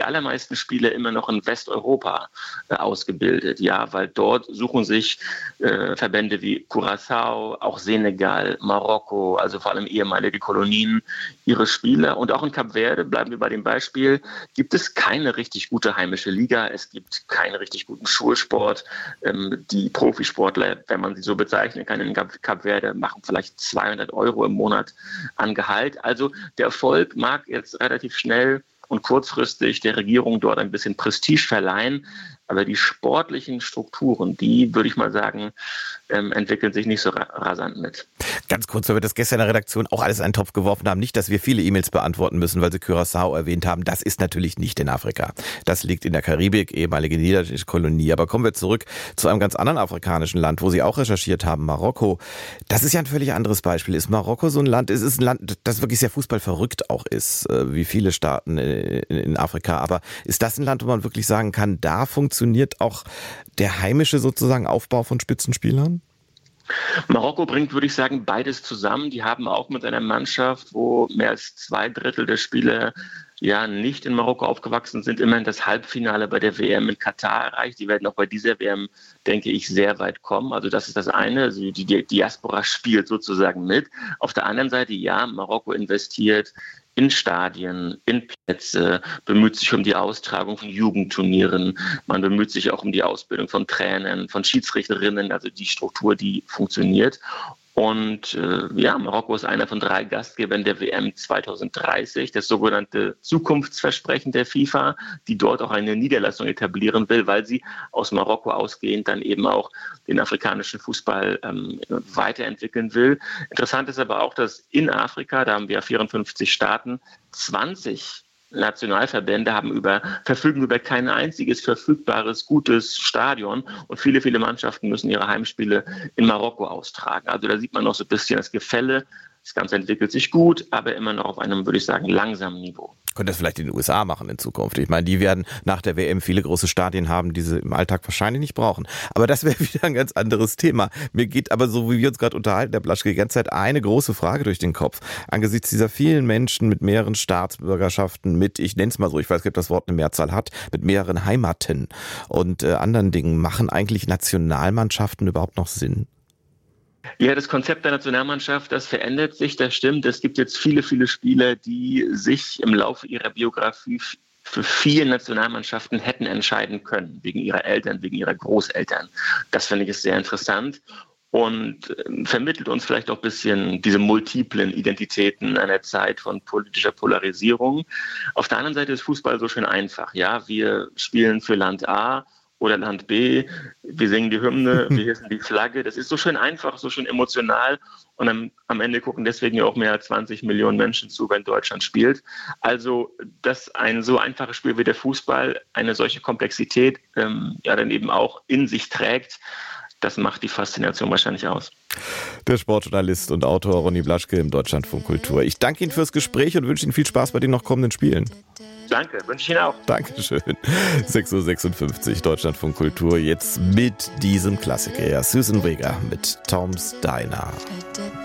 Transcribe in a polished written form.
allermeisten Spieler immer noch in Westeuropa ausgebildet, ja, weil dort suchen sich Verbände wie Curaçao, auch Senegal, Marokko, also vor allem ehemalige Kolonien, ihre Spieler. Und auch in Kap Verde, bleiben wir bei dem Beispiel, gibt es keine richtig gute heimische Liga, es gibt keinen richtig guten Schulsport. Die Profisportler, wenn man sie so bezeichnen kann, in Kap Verde machen vielleicht 200 € im Monat an Gehalt. Also der Erfolg mag jetzt relativ schnell und kurzfristig der Regierung dort ein bisschen Prestige verleihen. Aber die sportlichen Strukturen, die, würde ich mal sagen, entwickeln sich nicht so rasant mit. Ganz kurz, weil wir das gestern in der Redaktion auch alles in einen Topf geworfen haben. Nicht, dass wir viele E-Mails beantworten müssen, weil Sie Curaçao erwähnt haben. Das ist natürlich nicht in Afrika. Das liegt in der Karibik, ehemalige niederländische Kolonie. Aber kommen wir zurück zu einem ganz anderen afrikanischen Land, wo Sie auch recherchiert haben, Marokko. Das ist ja ein völlig anderes Beispiel. Ist Marokko so ein Land, ist es ein Land, das wirklich sehr fußballverrückt auch ist, wie viele Staaten in Afrika. Aber ist das ein Land, wo man wirklich sagen kann, da funktioniert auch der heimische sozusagen Aufbau von Spitzenspielern? Marokko bringt, würde ich sagen, beides zusammen. Die haben auch mit einer Mannschaft, wo mehr als 2/3 der Spieler nicht in Marokko aufgewachsen sind, immerhin das Halbfinale bei der WM in Katar erreicht. Die werden auch bei dieser WM, denke ich, sehr weit kommen. Also das ist das eine. Also die Diaspora spielt sozusagen mit. Auf der anderen Seite, Marokko investiert in Stadien, in Plätze, bemüht sich um die Austragung von Jugendturnieren. Man bemüht sich auch um die Ausbildung von Trainern, von Schiedsrichterinnen, also die Struktur, die funktioniert. Und Marokko ist einer von 3 Gastgebern der WM 2030, das sogenannte Zukunftsversprechen der FIFA, die dort auch eine Niederlassung etablieren will, weil sie aus Marokko ausgehend dann eben auch den afrikanischen Fußball weiterentwickeln will. Interessant ist aber auch, dass in Afrika, da haben wir 54 Staaten, 20 Nationalverbände verfügen über kein einziges verfügbares, gutes Stadion und viele, viele Mannschaften müssen ihre Heimspiele in Marokko austragen. Also da sieht man noch so ein bisschen das Gefälle. Das Ganze entwickelt sich gut, aber immer noch auf einem, würde ich sagen, langsamen Niveau. Könnte das vielleicht in den USA machen in Zukunft. Ich meine, die werden nach der WM viele große Stadien haben, die sie im Alltag wahrscheinlich nicht brauchen. Aber das wäre wieder ein ganz anderes Thema. Mir geht aber, so wie wir uns gerade unterhalten, Herr Blaschke, die ganze Zeit eine große Frage durch den Kopf. Angesichts dieser vielen Menschen mit mehreren Staatsbürgerschaften, ich nenne es mal so, ich weiß nicht, ob das Wort eine Mehrzahl hat, mit mehreren Heimaten und anderen Dingen, machen eigentlich Nationalmannschaften überhaupt noch Sinn? Ja, das Konzept der Nationalmannschaft, das verändert sich, das stimmt. Es gibt jetzt viele, viele Spieler, die sich im Laufe ihrer Biografie für 4 Nationalmannschaften hätten entscheiden können, wegen ihrer Eltern, wegen ihrer Großeltern. Das finde ich ist sehr interessant und vermittelt uns vielleicht auch ein bisschen diese multiplen Identitäten einer Zeit von politischer Polarisierung. Auf der anderen Seite ist Fußball so schön einfach. Ja, wir spielen für Land A oder Land B, wir singen die Hymne, wir hissen die Flagge. Das ist so schön einfach, so schön emotional und am Ende gucken deswegen auch mehr als 20 Millionen Menschen zu, wenn Deutschland spielt. Also, dass ein so einfaches Spiel wie der Fußball eine solche Komplexität dann eben auch in sich trägt, das macht die Faszination wahrscheinlich aus. Der Sportjournalist und Autor Ronny Blaschke im Deutschlandfunk Kultur. Ich danke Ihnen fürs Gespräch und wünsche Ihnen viel Spaß bei den noch kommenden Spielen. Danke, wünsche ich Ihnen auch. Dankeschön. 6:56 Uhr Deutschlandfunk Kultur. Jetzt mit diesem Klassiker. Susan Vega mit Tom's Diner.